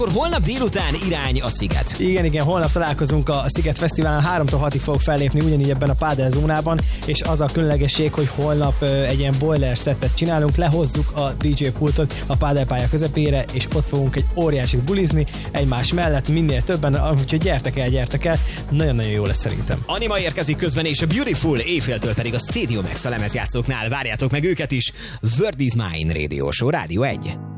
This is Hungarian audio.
Akkor holnap délután irány a Sziget. Igen, holnap találkozunk a Sziget Fesztiválon, 3-tól 6-ig fogok fellépni ugyanígy ebben a pádelzónában, és az a különlegesség, hogy holnap egy ilyen boiler szettet csinálunk, lehozzuk a DJ pultot a pádelpálya közepére, és ott fogunk egy óriásit bulizni, egymás mellett, minél többen, úgyhogy gyertek el, nagyon-nagyon jó lesz szerintem. Anima érkezik közben, és a Beautiful, éjféltől pedig a Stadium X a lemezjátszóknál, várjátok meg őket is. Word is Mine Radio Show, Rádió 1.